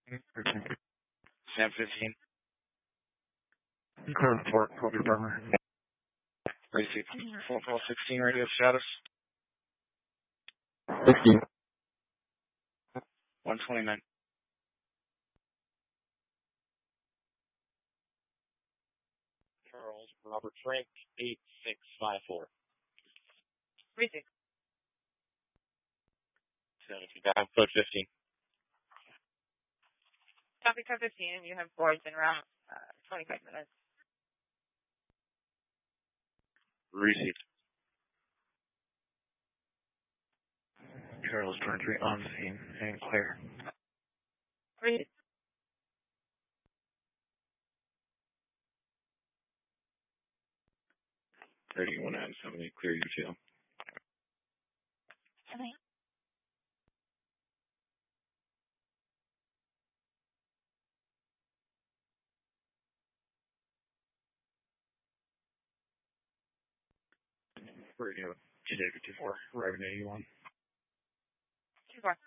Sam 15. Clear report, Kobe Burmer. Receive. Phone call 16, radio status. 16. 129. Charles Robert Frank, 8654. Receive. 70, back, code 15. Copy code 15. You have boards in around 25 minutes. Received. Charles 23 on scene and clear. Receive. 31-970, clear your tail. Okay. Radio, 2-4, revenue you on. 2-4.